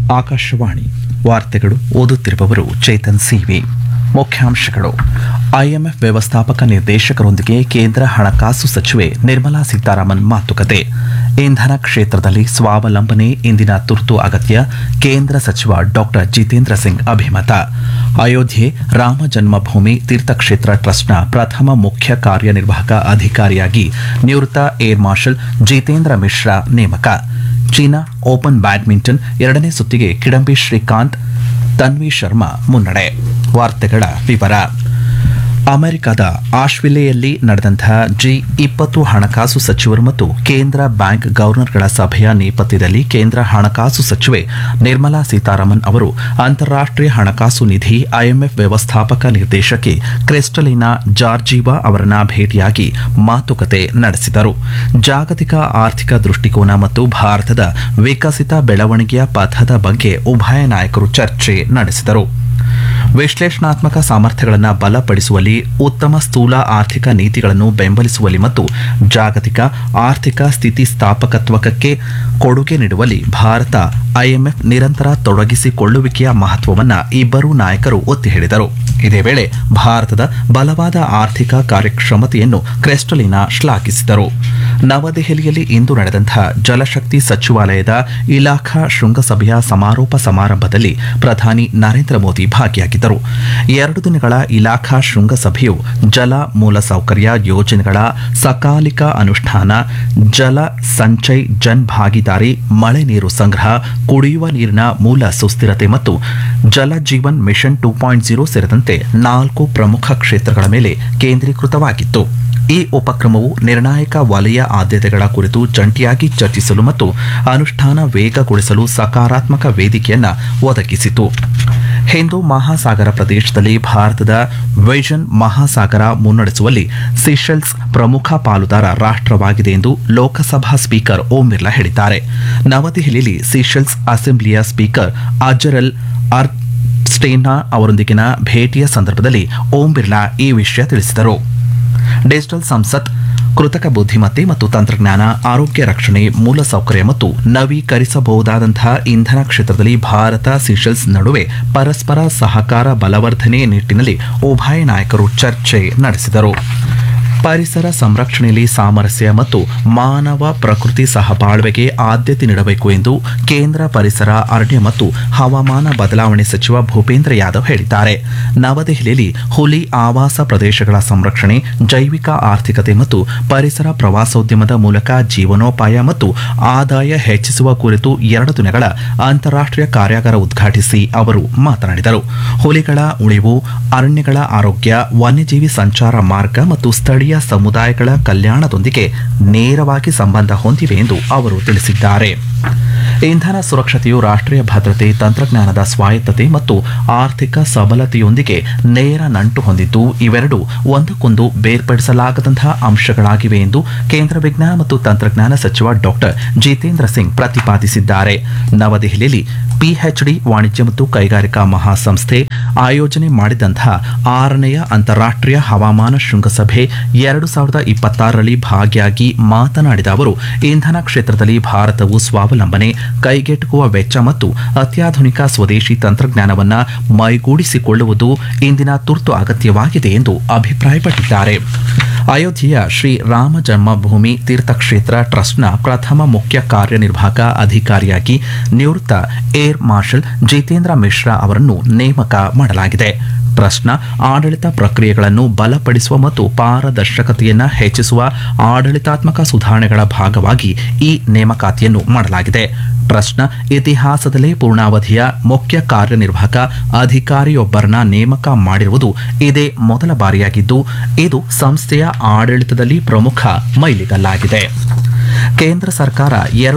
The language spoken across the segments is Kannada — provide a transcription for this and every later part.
ಆಕಾಶವಾಣಿ ವಾರ್ತೆಗಳು ಓದುತ್ತಿರುವವರು ಚೇತನ್ ಸಿವಿ. ಮುಖ್ಯಾಂಶಗಳು. ಐಎಂಎಫ್ ವ್ಯವಸ್ಥಾಪಕ ನಿರ್ದೇಶಕರೊಂದಿಗೆ ಕೇಂದ್ರ ಹಣಕಾಸು ಸಚಿವೆ ನಿರ್ಮಲಾ ಸೀತಾರಾಮನ್ ಮಾತುಕತೆ. ಇಂಧನ ಕ್ಷೇತ್ರದಲ್ಲಿ ಸ್ವಾವಲಂಬನೆ ಇಂದಿನ ತುರ್ತು ಅಗತ್ಯ. ಕೇಂದ್ರ ಸಚಿವ ಡಾ ಜಿತೇಂದ್ರ ಸಿಂಗ್ ಅಭಿಮತ. ಅಯೋಧ್ಯೆ ರಾಮ ಜನ್ಮಭೂಮಿ ತೀರ್ಥಕ್ಷೇತ್ರ ಟ್ರಸ್ಟ್ನ ಪ್ರಥಮ ಮುಖ್ಯ ಕಾರ್ಯನಿರ್ವಾಹಕ ಅಧಿಕಾರಿಯಾಗಿ ನಿವೃತ್ತ ಏರ್ ಮಾರ್ಷಲ್ ಜಿತೇಂದ್ರ ಮಿಶ್ರಾ ನೇಮಕ. ಚೀನಾ ಓಪನ್ ಬ್ಯಾಡ್ಮಿಂಟನ್ ಎರಡನೇ ಸುತ್ತಿಗೆ ಕಿಡಂಬಿ ಶ್ರೀಕಾಂತ್ ತನ್ವಿ ಶರ್ಮಾ ಮುನ್ನಡೆ. ವಾರ್ತೆಗಳ ವಿವರ. ಅಮೆರಿಕದ ಆಶ್ವಿಲೆಯಲ್ಲಿ ನಡೆದಂತಹ G20 ಹಣಕಾಸು ಸಚಿವರು ಮತ್ತು ಕೇಂದ್ರ ಬ್ಯಾಂಕ್ ಗವರ್ನರ್ಗಳ ಸಭೆಯ ನೇಪಥ್ಯದಲ್ಲಿ ಕೇಂದ್ರ ಹಣಕಾಸು ಸಚಿವೆ ನಿರ್ಮಲಾ ಸೀತಾರಾಮನ್ ಅವರು ಅಂತಾರಾಷ್ಟ್ರೀಯ ಹಣಕಾಸು ನಿಧಿ ಐಎಂಎಫ್ ವ್ಯವಸ್ಥಾಪಕ ನಿರ್ದೇಶಕಿ ಕ್ರಿಸ್ಟಲಿನಾ ಜಾರ್ಜಿವಾ ಅವರನ್ನ ಭೇಟಿಯಾಗಿ ಮಾತುಕತೆ ನಡೆಸಿದರು. ಜಾಗತಿಕ ಆರ್ಥಿಕ ದೃಷ್ಟಿಕೋನ ಮತ್ತು ಭಾರತದ ವಿಕಸಿತ ಬೆಳವಣಿಗೆಯ ಪಥದ ಬಗ್ಗೆ ಉಭಯ ನಾಯಕರು ಚರ್ಚೆ ನಡೆಸಿದರು. ವಿಶ್ಲೇಷಣಾತ್ಮಕ ಸಾಮರ್ಥ್ಯಗಳನ್ನು ಬಲಪಡಿಸುವಲ್ಲಿ, ಉತ್ತಮ ಸ್ಥೂಲ ಆರ್ಥಿಕ ನೀತಿಗಳನ್ನು ಬೆಂಬಲಿಸುವಲ್ಲಿ ಮತ್ತು ಜಾಗತಿಕ ಆರ್ಥಿಕ ಸ್ಥಿತಿಸ್ಥಾಪಕತ್ವಕ್ಕೆ ಕೊಡುಗೆ ನೀಡುವಲ್ಲಿ ಭಾರತ ಐಎಂಎಫ್ ನಿರಂತರ ತೊಡಗಿಸಿಕೊಳ್ಳುವಿಕೆಯ ಮಹತ್ವವನ್ನು ಇಬ್ಬರೂ ನಾಯಕರು ಒತ್ತಿ ಹೇಳಿದರು. ಇದೇ ವೇಳೆ ಭಾರತದ ಬಲವಾದ ಆರ್ಥಿಕ ಕಾರ್ಯಕ್ಷಮತೆಯನ್ನು ಕ್ರಿಸ್ಟಲಿನಾ ಶ್ಲಾಘಿಸಿದರು. ನವದೆಹಲಿಯಲ್ಲಿ ಇಂದು ನಡೆದಂತಹ ಜಲಶಕ್ತಿ ಸಚಿವಾಲಯದ ಇಲಾಖಾ ಶೃಂಗಸಭೆಯ ಸಮಾರೋಪ ಸಮಾರಂಭದಲ್ಲಿ ಪ್ರಧಾನಿ ನರೇಂದ್ರ ಮೋದಿ ಭಾಗಿಯಾಗಿದ್ದರು. 2 ದಿನಗಳ ಇಲಾಖಾ ಶೃಂಗಸಭೆಯು ಜಲ ಮೂಲಸೌಕರ್ಯ ಯೋಜನೆಗಳ ಸಕಾಲಿಕ ಅನುಷ್ಠಾನ, ಜಲ ಸಂಚಯ್ ಜನ್ ಭಾಗಿದಾರಿ, ಮಳೆ ನೀರು ಸಂಗ್ರಹ, ಕುಡಿಯುವ ನೀರಿನ ಮೂಲ ಸುಸ್ಥಿರತೆ ಮತ್ತು ಜಲ ಜೀವನ್ ಮಿಷನ್ 2.0 ಸೇರಿದಂತೆ 4 ಪ್ರಮುಖ ಕ್ಷೇತ್ರಗಳ ಮೇಲೆ ಕೇಂದ್ರೀಕೃತವಾಗಿತ್ತು. ಈ ಉಪಕ್ರಮವು ನಿರ್ಣಾಯಕ ವಲಯ ಆದ್ಯತೆಗಳ ಕುರಿತು ಜಂಟಿಯಾಗಿ ಚರ್ಚಿಸಲು ಮತ್ತು ಅನುಷ್ಠಾನ ವೇಗಗೊಳಿಸಲು ಸಕಾರಾತ್ಮಕ ವೇದಿಕೆಯನ್ನು ಒದಗಿಸಿತು. ಹಿಂದೂ ಮಹಾಸಾಗರ ಪ್ರದೇಶದಲ್ಲಿ ಭಾರತದ ವಿಷನ್ ಮಹಾಸಾಗರ ಮುನ್ನಡೆಸುವಲ್ಲಿ ಸೀಶೆಲ್ಸ್ ಪ್ರಮುಖ ಪಾಲುದಾರ ರಾಷ್ಟ್ರವಾಗಿದೆ ಎಂದು ಲೋಕಸಭಾ ಸ್ಪೀಕರ್ ಓಂ ಬಿರ್ಲಾ ಹೇಳಿದ್ದಾರೆ. ನವದೆಹಲಿಯಲ್ಲಿ ಸೀಶೆಲ್ಸ್ ಅಸೆಂಬ್ಲಿಯ ಸ್ಪೀಕರ್ ಅಜರಲ್ ಅರ್ಸ್ಟೇನಾ ಅವರೊಂದಿಗಿನ ಭೇಟಿಯ ಸಂದರ್ಭದಲ್ಲಿ ಓಂ ಬಿರ್ಲಾ ಈ ವಿಷಯ ತಿಳಿಸಿದರು. ಡಿಜಿಟಲ್ ಸಂಸತ್, ಕೃತಕ ಬುದ್ಧಿಮತ್ತೆ ಮತ್ತು ತಂತ್ರಜ್ಞಾನ, ಆರೋಗ್ಯ ರಕ್ಷಣೆ, ಮೂಲಸೌಕರ್ಯ ಮತ್ತು ನವೀಕರಿಸಬಹುದಾದಂತಹ ಇಂಧನ ಕ್ಷೇತ್ರದಲ್ಲಿ ಭಾರತ ಸೀಶೆಲ್ಸ್ ನಡುವೆ ಪರಸ್ಪರ ಸಹಕಾರ ಬಲವರ್ಧನೆ ನಿಟ್ಟಿನಲ್ಲಿ ಉಭಯ ನಾಯಕರು ಚರ್ಚೆ ನಡೆಸಿದರು. ಪರಿಸರ ಸಂರಕ್ಷಣೆಯಲ್ಲಿ ಸಾಮರಸ್ಯ ಮತ್ತು ಮಾನವ ಪ್ರಕೃತಿ ಸಹಬಾಳ್ವೆಗೆ ಆದ್ಯತೆ ನೀಡಬೇಕು ಎಂದು ಕೇಂದ್ರ ಪರಿಸರ, ಅರಣ್ಯ ಮತ್ತು ಹವಾಮಾನ ಬದಲಾವಣೆ ಸಚಿವ ಭೂಪೇಂದ್ರ ಯಾದವ್ ಹೇಳಿದ್ದಾರೆ. ನವದೆಹಲಿಯಲ್ಲಿ ಹುಲಿ ಆವಾಸ ಪ್ರದೇಶಗಳ ಸಂರಕ್ಷಣೆ, ಜೈವಿಕ ಆರ್ಥಿಕತೆ ಮತ್ತು ಪರಿಸರ ಪ್ರವಾಸೋದ್ಯಮದ ಮೂಲಕ ಜೀವನೋಪಾಯ ಮತ್ತು ಆದಾಯ ಹೆಚ್ಚಿಸುವ ಕುರಿತು 2 ದಿನಗಳ ಅಂತಾರಾಷ್ಟ್ರೀಯ ಕಾರ್ಯಾಗಾರ ಉದ್ಘಾಟಿಸಿ ಅವರು ಮಾತನಾಡಿದರು. ಹುಲಿಗಳ ಉಳಿವು, ಅರಣ್ಯಗಳ ಆರೋಗ್ಯ, ವನ್ಯಜೀವಿ ಸಂಚಾರ ಮಾರ್ಗ ಮತ್ತು ಸ್ಥಳೀಯ ಸಮುದಾಯಗಳ ಕಲ್ಯಾಣದೊಂದಿಗೆ ನೇರವಾಗಿ ಸಂಬಂಧ ಹೊಂದಿವೆ ಎಂದು ಅವರು ತಿಳಿಸಿದ್ದಾರೆ. ಇಂಧನ ಸುರಕ್ಷತೆಯು ರಾಷ್ಟ್ರೀಯ ಭದ್ರತೆ, ತಂತ್ರಜ್ಞಾನದ ಸ್ವಾಯತ್ತತೆ ಮತ್ತು ಆರ್ಥಿಕ ಸಬಲತೆಯೊಂದಿಗೆ ನೇರ ನಂಟು ಹೊಂದಿದ್ದು, ಇವೆರಡೂ ಒಂದಕ್ಕೊಂದು ಬೇರ್ಪಡಿಸಲಾಗದಂತಹ ಅಂಶಗಳಾಗಿವೆ ಎಂದು ಕೇಂದ್ರ ವಿಜ್ಞಾನ ಮತ್ತು ತಂತ್ರಜ್ಞಾನ ಸಚಿವ ಡಾ ಜಿತೇಂದ್ರ ಸಿಂಗ್ ಪ್ರತಿಪಾದಿಸಿದ್ದಾರೆ. ನವದೆಹಲಿಯಲ್ಲಿ ಪಿಎಚ್ಡಿ ವಾಣಿಜ್ಯ ಮತ್ತು ಕೈಗಾರಿಕಾ ಮಹಾಸಂಸ್ಥೆ ಆಯೋಜನೆ ಮಾಡಿದಂತಹ 6ನೇ ಅಂತಾರಾಷ್ಟ್ರೀಯ ಹವಾಮಾನ ಶೃಂಗಸಭೆ 2026ರಲ್ಲಿ ಭಾಗಿಯಾಗಿ ಮಾತನಾಡಿದ ಅವರು, ಇಂಧನ ಕ್ಷೇತ್ರದಲ್ಲಿ ಭಾರತವು ಸ್ವಾವಲಂಬನೆ, ಕೈಗೆಟುಕುವ ವೆಚ್ಚ ಮತ್ತು ಅತ್ಯಾಧುನಿಕ ಸ್ವದೇಶಿ ತಂತ್ರಜ್ಞಾನವನ್ನು ಮೈಗೂಡಿಸಿಕೊಳ್ಳುವುದು ಇಂದಿನ ತುರ್ತು ಅಗತ್ಯವಾಗಿದೆ ಎಂದು ಅಭಿಪ್ರಾಯಪಟ್ಟಿದ್ದಾರೆ. ಅಯೋಧ್ಯೆಯ ಶ್ರೀ ರಾಮ ಜನ್ಮಭೂಮಿ ತೀರ್ಥಕ್ಷೇತ್ರ ಟ್ರಸ್ಟ್ನ ಪ್ರಥಮ ಮುಖ್ಯ ಕಾರ್ಯನಿರ್ವಾಹಕ ಅಧಿಕಾರಿಯಾಗಿ ನಿವೃತ್ತ ಏರ್ ಮಾರ್ಷಲ್ ಜಿತೇಂದ್ರ ಮಿಶ್ರಾ ಅವರನ್ನು ನೇಮಕ ಮಾಡಲಾಗಿದೆ. ಟ್ರಸ್ಟ್ನ ಆಡಳಿತ ಪ್ರಕ್ರಿಯೆಗಳನ್ನು ಬಲಪಡಿಸುವ ಮತ್ತು ಪಾರದರ್ಶಕತೆಯನ್ನು ಹೆಚ್ಚಿಸುವ ಆಡಳಿತಾತ್ಮಕ ಸುಧಾರಣೆಗಳ ಭಾಗವಾಗಿ ಈ ನೇಮಕಾತಿಯನ್ನು ಮಾಡಲಾಗಿದೆ. ಟ್ರಸ್ಟ್ನ ಇತಿಹಾಸದಲ್ಲೇ ಪೂರ್ಣಾವಧಿಯ ಮುಖ್ಯ ಕಾರ್ಯನಿರ್ವಾಹಕ ಅಧಿಕಾರಿಯೊಬ್ಬರನ್ನ ನೇಮಕ ಮಾಡಿರುವುದು ಇದೇ ಮೊದಲ ಬಾರಿಯಾಗಿದ್ದು, ಇದು ಸಂಸ್ಥೆಯ ಆಡಳಿತದಲ್ಲಿ ಪ್ರಮುಖ ಮೈಲಿಗಲ್ಲಾಗಿದೆ. ಕೇಂದ್ರ ಸರ್ಕಾರ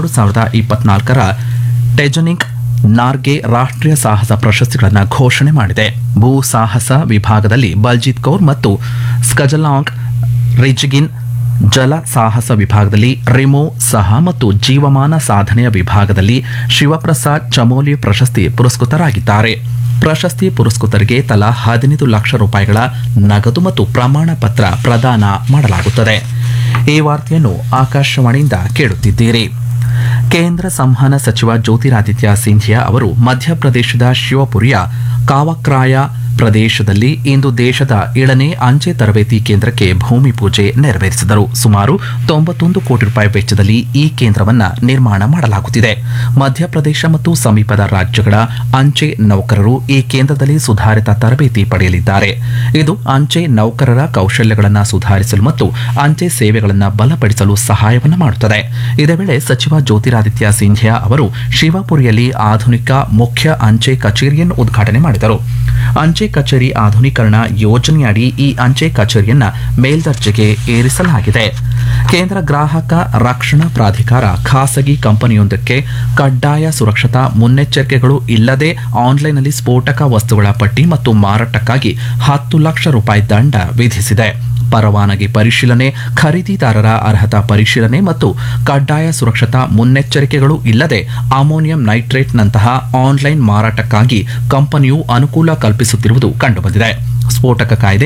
2024ರ ಟೆಜನಿಕ್ ನಾರ್ಗೆ ರಾಷ್ಟ್ರೀಯ ಸಾಹಸ ಪ್ರಶಸ್ತಿಗಳನ್ನು ಘೋಷಣೆ ಮಾಡಿದೆ. ಭೂ ಸಾಹಸ ವಿಭಾಗದಲ್ಲಿ ಬಲ್ಜಿತ್ ಕೌರ್ ಮತ್ತು ಸ್ಕಜಲಾಂಗ್ ರಿಜ್ಗಿನ್ ಜಲ ಸಾಹಸ ವಿಭಾಗದಲ್ಲಿ ರಿಮೋ ಸಹ ಮತ್ತು ಜೀವಮಾನ ಸಾಧನೆಯ ವಿಭಾಗದಲ್ಲಿ ಶಿವಪ್ರಸಾದ್ ಚಮೋಲಿ ಪ್ರಶಸ್ತಿ ಪುರಸ್ಕೃತರಾಗಿದ್ದಾರೆ. ಪ್ರಶಸ್ತಿ ಪುರಸ್ಕೃತರಿಗೆ ತಲಾ 15 ಲಕ್ಷ ರೂಪಾಯಿಗಳ ನಗದು ಮತ್ತು ಪ್ರಮಾಣ ಪತ್ರ ಪ್ರದಾನ ಮಾಡಲಾಗುತ್ತದೆ. ಈ ವಾರ್ತೆಯನ್ನು ಆಕಾಶವಾಣಿಯಿಂದ ಕೇಳುತ್ತಿದ್ದೀರಿ. ಕೇಂದ್ರ ಸಂವಹನ ಸಚಿವ ಜ್ಯೋತಿರಾದಿತ್ಯ ಸಿಂಧಿಯಾ ಅವರು ಮಧ್ಯಪ್ರದೇಶದ ಶಿವಪುರಿಯ ಕಾವಕ್ರಾಯ ಪ್ರದೇಶದಲ್ಲಿ ಇಂದು ದೇಶದ 7ನೇ ಅಂಚೆ ತರಬೇತಿ ಕೇಂದ್ರಕ್ಕೆ ಭೂಮಿ ಪೂಜೆ ನೆರವೇರಿಸಿದರು. ಸುಮಾರು 91 ಕೋಟಿ ರೂಪಾಯಿ ವೆಚ್ಚದಲ್ಲಿ ಈ ಕೇಂದ್ರವನ್ನು ನಿರ್ಮಾಣ ಮಾಡಲಾಗುತ್ತಿದೆ. ಮಧ್ಯಪ್ರದೇಶ ಮತ್ತು ಸಮೀಪದ ರಾಜ್ಯಗಳ ಅಂಚೆ ನೌಕರರು ಈ ಕೇಂದ್ರದಲ್ಲಿ ಸುಧಾರಿತ ತರಬೇತಿ ಪಡೆಯಲಿದ್ದಾರೆ. ಇದು ಅಂಚೆ ನೌಕರರ ಕೌಶಲ್ಯಗಳನ್ನು ಸುಧಾರಿಸಲು ಮತ್ತು ಅಂಚೆ ಸೇವೆಗಳನ್ನು ಬಲಪಡಿಸಲು ಸಹಾಯವನ್ನು ಮಾಡುತ್ತದೆ. ಇದೇ ವೇಳೆ ಸಚಿವ ಜ್ಯೋತಿರಾದಿತ್ಯ ಸಿಂಧಿಯಾ ಅವರು ಶಿವಪುರಿಯಲ್ಲಿ ಆಧುನಿಕ ಮುಖ್ಯ ಅಂಚೆ ಕಚೇರಿಯನ್ನು ಉದ್ಘಾಟನೆ ಮಾಡಿದರು. ಅಂಚೆ ಕಚೇರಿ ಆಧುನೀಕರಣ ಯೋಜನೆಯಡಿ ಈ ಅಂಚೆ ಕಚೇರಿಯನ್ನ ಮೇಲ್ದರ್ಜೆಗೆ ಏರಿಸಲಾಗಿದೆ. ಕೇಂದ್ರ ಗ್ರಾಹಕ ರಕ್ಷಣಾ ಪ್ರಾಧಿಕಾರ ಖಾಸಗಿ ಕಂಪನಿಯೊಂದಕ್ಕೆ ಕಡ್ಡಾಯ ಸುರಕ್ಷತಾ ಮುನ್ನೆಚ್ಚರಿಕೆಗಳು ಇಲ್ಲದೆ ಆನ್ಲೈನ್ನಲ್ಲಿ ಸ್ಫೋಟಕ ವಸ್ತುಗಳ ಪಟ್ಟಿ ಮತ್ತು ಮಾರಾಟಕ್ಕಾಗಿ 10 ಲಕ್ಷ ರೂಪಾಯಿ ದಂಡ ವಿಧಿಸಿದೆ. ಪರವಾನಗಿ ಪರಿಶೀಲನೆ, ಖರೀದಿದಾರರ ಅರ್ಹತಾ ಪರಿಶೀಲನೆ ಮತ್ತು ಕಡ್ಡಾಯ ಸುರಕ್ಷತಾ ಮುನ್ನೆಚ್ಚರಿಕೆಗಳು ಇಲ್ಲದೆ ಅಮೋನಿಯಂ ನೈಟ್ರೇಟ್ನಂತಹ ಆನ್ಲೈನ್ ಮಾರಾಟಕ್ಕಾಗಿ ಕಂಪನಿಯು ಅನುಕೂಲ ಕಲ್ಪಿಸುತ್ತಿರುವುದು ಕಂಡುಬಂದಿದೆ. ಸ್ಫೋಟಕ ಕಾಯ್ದೆ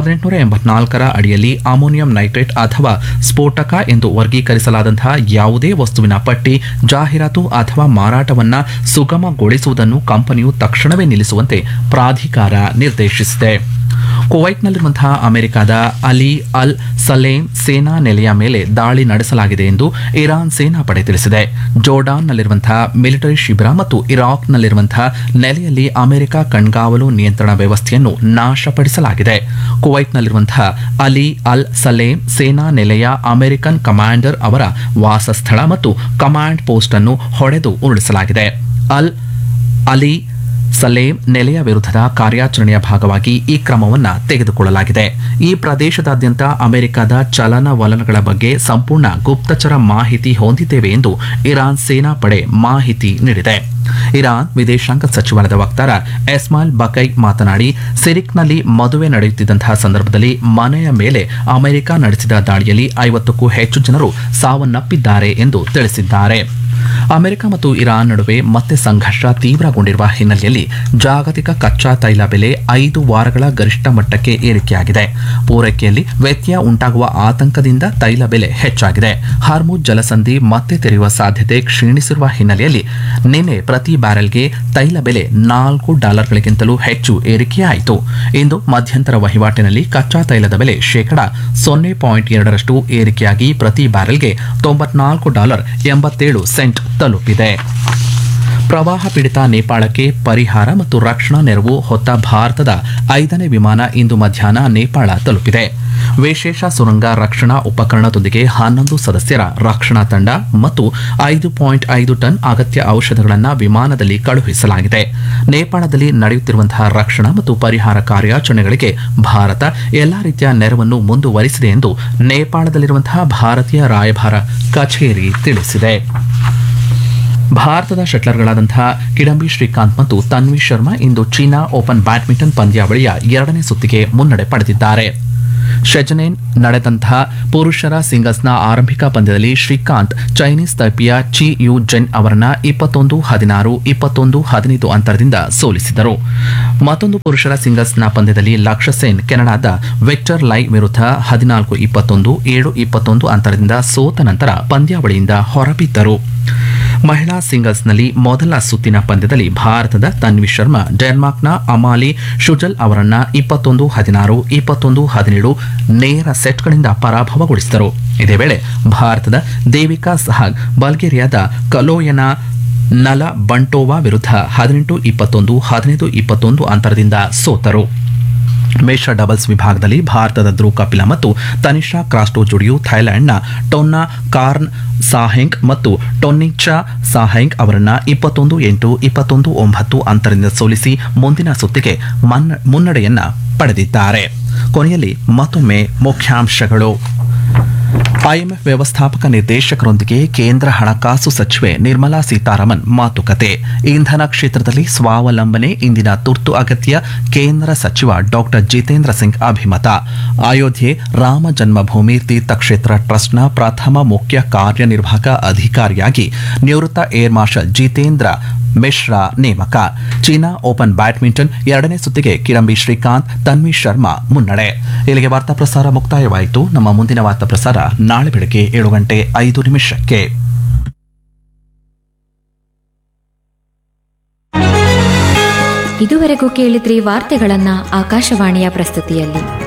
1884ರ ಅಡಿಯಲ್ಲಿ ಅಮೋನಿಯಂ ನೈಟ್ರೇಟ್ ಅಥವಾ ಸ್ಫೋಟಕ ಎಂದು ವರ್ಗೀಕರಿಸಲಾದಂತಹ ಯಾವುದೇ ವಸ್ತುವಿನ ಪಟ್ಟಿ, ಜಾಹೀರಾತು ಅಥವಾ ಮಾರಾಟವನ್ನು ಸುಗಮಗೊಳಿಸುವುದನ್ನು ಕಂಪನಿಯು ತಕ್ಷಣವೇ ನಿಲ್ಲಿಸುವಂತೆ ಪ್ರಾಧಿಕಾರ ನಿರ್ದೇಶಿಸಿದೆ. ಕುವೈಟ್ನಲ್ಲಿರುವಂತಹ ಅಮೆರಿಕದ ಅಲಿ ಅಲ್ ಸಲೇಮ್ ಸೇನಾ ನೆಲೆಯ ಮೇಲೆ ದಾಳಿ ನಡೆಸಲಾಗಿದೆ ಎಂದು ಇರಾನ್ ಸೇನಾಪಡೆ ತಿಳಿಸಿದೆ. ಜೋರ್ಡಾನ್ನಲ್ಲಿರುವಂತಹ ಮಿಲಿಟರಿ ಶಿಬಿರ ಮತ್ತು ಇರಾಕ್ನಲ್ಲಿರುವಂತಹ ನೆಲೆಯಲ್ಲಿ ಅಮೆರಿಕ ಕಣ್ಗಾವಲು ನಿಯಂತ್ರಣ ವ್ಯವಸ್ಥೆಯನ್ನು ನಾಶಪಡಿಸಲಾಗಿದೆ. ಕುವೈಟ್ನಲ್ಲಿರುವಂತಹ ಅಲಿ ಅಲ್ ಸಲೇಮ್ ಸೇನಾ ನೆಲೆಯ ಅಮೆರಿಕನ್ ಕಮಾಂಡರ್ ಅವರ ವಾಸಸ್ಥಳ ಮತ್ತು ಕಮಾಂಡ್ ಪೋಸ್ಟ್ ಅನ್ನು ಹೊಡೆದು ಉರುಳಿಸಲಾಗಿದೆ. ಅಲಿ ಸಲೇಮ್ ನೆಲೆಯ ವಿರುದ್ಧದ ಕಾರ್ಯಾಚರಣೆಯ ಭಾಗವಾಗಿ ಈ ಕ್ರಮವನ್ನು ತೆಗೆದುಕೊಳ್ಳಲಾಗಿದೆ. ಈ ಪ್ರದೇಶದಾದ್ಯಂತ ಅಮೆರಿಕದ ಚಲನವಲನಗಳ ಬಗ್ಗೆ ಸಂಪೂರ್ಣ ಗುಪ್ತಚರ ಮಾಹಿತಿ ಹೊಂದಿದ್ದೇವೆ ಎಂದು ಇರಾನ್ ಸೇನಾಪಡೆ ಮಾಹಿತಿ ನೀಡಿದೆ. ಇರಾನ್ ವಿದೇಶಾಂಗ ಸಚಿವಾಲಯದ ವಕ್ತಾರ ಎಸ್ಮಾಯಿಲ್ ಬಕೈ ಮಾತನಾಡಿ, ಸಿರಿಕ್ನಲ್ಲಿ ಮದುವೆ ನಡೆಯುತ್ತಿದ್ದಂತಹ ಸಂದರ್ಭದಲ್ಲಿ ಮನೆಯ ಮೇಲೆ ಅಮೆರಿಕ ನಡೆಸಿದ ದಾಳಿಯಲ್ಲಿ 50ಕ್ಕೂ ಹೆಚ್ಚು ಜನರು ಸಾವನ್ನಪ್ಪಿದ್ದಾರೆ ಎಂದು ತಿಳಿಸಿದ್ದಾರೆ. ಅಮೆರಿಕ ಮತ್ತು ಇರಾನ್ ನಡುವೆ ಮತ್ತೆ ಸಂಘರ್ಷ ತೀವ್ರಗೊಂಡಿರುವ ಹಿನ್ನೆಲೆಯಲ್ಲಿ ಜಾಗತಿಕ ಕಚ್ಚಾ ತೈಲ ಬೆಲೆ 5 ವಾರಗಳ ಗರಿಷ್ಠ ಮಟ್ಟಕ್ಕೆ ಏರಿಕೆಯಾಗಿದೆ. ಪೂರೈಕೆಯಲ್ಲಿ ವ್ಯತ್ಯಯ ಉಂಟಾಗುವ ಆತಂಕದಿಂದ ತೈಲ ಬೆಲೆ ಹೆಚ್ಚಾಗಿದೆ. ಹಾರ್ಮುಜ್ ಜಲಸಂಧಿ ಮತ್ತೆ ತೆರೆಯುವ ಸಾಧ್ಯತೆ ಕ್ಷೀಣಿಸಿರುವ ಹಿನ್ನೆಲೆಯಲ್ಲಿ ನಿನ್ನೆ ಪ್ರತಿ ಬ್ಯಾರೆಲ್ಗೆ ತೈಲ ಬೆಲೆ $4ಗಳಿಗಿಂತಲೂ ಹೆಚ್ಚು ಏರಿಕೆಯಾಯಿತು. ಇಂದು ಮಧ್ಯಂತರ ವಹಿವಾಟಿನಲ್ಲಿ ಕಚ್ಚಾ ತೈಲದ ಬೆಲೆ -0.2% ಏರಿಕೆಯಾಗಿ ಪ್ರತಿ ಬ್ಯಾರೆಲ್ಗೆ $94.87 ತಲುಪಿದೆ. ಪ್ರವಾಹ ಪೀಡಿತ ನೇಪಾಳಕ್ಕೆ ಪರಿಹಾರ ಮತ್ತು ರಕ್ಷಣಾ ನೆರವು ಹೊತ್ತ ಭಾರತದ 5ನೇ ವಿಮಾನ ಇಂದು ಮಧ್ಯಾಹ್ನ ನೇಪಾಳ ತಲುಪಿದೆ. ವಿಶೇಷ ಸುರಂಗ ರಕ್ಷಣಾ ಉಪಕರಣದೊಂದಿಗೆ 11 ಸದಸ್ಯರ ರಕ್ಷಣಾ ತಂಡ ಮತ್ತು 5.5 ಟನ್ ಅಗತ್ಯ ಔಷಧಗಳನ್ನು ವಿಮಾನದಲ್ಲಿ ಕಳುಹಿಸಲಾಗಿದೆ. ನೇಪಾಳದಲ್ಲಿ ನಡೆಯುತ್ತಿರುವಂತಹ ರಕ್ಷಣಾ ಮತ್ತು ಪರಿಹಾರ ಕಾರ್ಯಾಚರಣೆಗಳಿಗೆ ಭಾರತ ಎಲ್ಲಾ ರೀತಿಯ ನೆರವನ್ನು ಮುಂದುವರಿಸಿದೆ ಎಂದು ನೇಪಾಳದಲ್ಲಿರುವಂತಹ ಭಾರತೀಯ ರಾಯಭಾರ ಕಚೇರಿ ತಿಳಿಸಿದೆ. ಭಾರತದ ಶಟ್ಲರ್ಗಳಾದಂತಹ ಕಿಡಂಬಿ ಶ್ರೀಕಾಂತ್ ಮತ್ತು ತನ್ವಿ ಶರ್ಮಾ ಇಂದು ಚೀನಾ ಓಪನ್ ಬ್ಯಾಡ್ಮಿಂಟನ್ ಪಂದ್ಯಾವಳಿಯ 2ನೇ ಸುತ್ತಿಗೆ ಮುನ್ನಡೆ ಪಡೆದಿದ್ದಾರೆ. ಶೆಜೆನೆನ್ ನಡೆದಂತಹ ಪುರುಷರ ಸಿಂಗಲ್ಸ್ನ ಆರಂಭಿಕ ಪಂದ್ಯದಲ್ಲಿ Srikanth Chinese ತೈಪಿಯ chi you Zen ಅವರನ್ನ 21-16, 21-15 ಅಂತರದಿಂದ ಸೋಲಿಸಿದರು. ಮತ್ತೊಂದು ಪುರುಷರ ಸಿಂಗಲ್ಸ್ನ ಪಂದ್ಯದಲ್ಲಿ ಲಕ್ಷ್ಯ ಸೇನ್ ಕೆನಡಾದ ವಿಕ್ಟರ್ ಲೈ ವಿರುದ್ಧ 14-21, 7-21 ಅಂತರದಿಂದ ಸೋತ ನಂತರ ಪಂದ್ಯಾವಳಿಯಿಂದ ಹೊರಬಿದ್ದರು. ಮಹಿಳಾ ಸಿಂಗಲ್ಸ್ನಲ್ಲಿ ಮೊದಲ ಸುತ್ತಿನ ಪಂದ್ಯದಲ್ಲಿ ಭಾರತದ ತನ್ವಿ ಶರ್ಮಾ ಡೆನ್ಮಾರ್ಕ್ನ ಅಮಾಲಿ ಶುಜಲ್ ಅವರನ್ನ 21-16, 21-17 ನೇರ ಸೆಟ್ಗಳಿಂದ ಪರಾಭವಗೊಳಿಸಿದರು. ಇದೇ ವೇಳೆ ಭಾರತದ ದೇವಿಕಾ ಸಹಾಗ್ ಬಲ್ಗೇರಿಯಾದ ಕಲೋಯನಾ ನಲ ಬಂಟೋವಾ ವಿರುದ್ಧ 18-21, 15-21 ಅಂತರದಿಂದ ಸೋತರು. ಮಿಶ್ರ ಡಬಲ್ಸ್ ವಿಭಾಗದಲ್ಲಿ ಭಾರತದ ಧ್ರುವ್ ಕಪಿಲಾ ಮತ್ತು ತನಿಷಾ ಕ್ರಾಸ್ಟೋ ಜೋಡಿಯು ಥೈಲ್ಯಾಂಡ್ನ ಟೊನ್ನಾ ಕಾರ್ನ್ ಸಾಹೆಂಗ್ ಮತ್ತು ಟೊನ್ನಿಚಾ ಸಾಹೆಂಗ್ ಅವರನ್ನ 21-8, 21-9 ಅಂತರದಿಂದ ಸೋಲಿಸಿ ಮುಂದಿನ ಸುತ್ತಿಗೆ ಮುನ್ನಡೆಯನ್ನ ಪಡೆದಿದ್ದಾರೆ. ಕೊನೆಯಲ್ಲಿ ಮತ್ತೊಮ್ಮೆ ಮುಖ್ಯಾಂಶಗಳು. ಐಎಂಎಫ್ ವ್ಯವಸ್ಥಾಪಕ ನಿರ್ದೇಶಕರೊಂದಿಗೆ ಕೇಂದ್ರ ಹಣಕಾಸು ಸಚಿವೆ ನಿರ್ಮಲಾ ಸೀತಾರಾಮನ್ ಮಾತುಕತೆ. ಇಂಧನ ಕ್ಷೇತ್ರದಲ್ಲಿ ಸ್ವಾವಲಂಬನೆ ಇಂದಿನ ತುರ್ತು ಅಗತ್ಯ, ಕೇಂದ್ರ ಸಚಿವ ಡಾಕ್ಟರ್ ಜಿತೇಂದ್ರ ಸಿಂಗ್ ಅಭಿಮತ. ಅಯೋಧ್ಯೆ ರಾಮ ಜನ್ಮಭೂಮಿ ತೀರ್ಥಕ್ಷೇತ್ರ ಟ್ರಸ್ಟ್ನ ಪ್ರಥಮ ಮುಖ್ಯ ಕಾರ್ಯನಿರ್ವಾಹಕ ಅಧಿಕಾರಿಯಾಗಿ ನಿವೃತ್ತ ಏರ್ ಮಾರ್ಷಲ್ ಜಿತೇಂದ್ರ ಮಿಶ್ರಾ ನೇಮಕ. ಚೀನಾ ಓಪನ್ ಬ್ಯಾಡ್ಮಿಂಟನ್ ಎರಡನೇ ಸುತ್ತಿಗೆ ಕಿಡಂಬಿ ಶ್ರೀಕಾಂತ್, ತನ್ವಿ ಶರ್ಮಾ ಮುನ್ನಡೆ. ಇಲ್ಲಿಗೆ ವಾರ್ತಾ ಪ್ರಸಾರ ಮುಕ್ತಾಯವಾಯಿತು. ನಮ್ಮ ಮುಂದಿನ ವಾರ್ತಾ ಪ್ರಸಾರ ನಾಳೆ ಬೆಳಗ್ಗೆ 7:05. ಇದುವರೆಗೂ ಕೇಳಿದ್ರಿ ವಾರ್ತೆಗಳನ್ನ ಆಕಾಶವಾಣಿಯ ಪ್ರಸ್ತುತಿಯಲ್ಲಿ.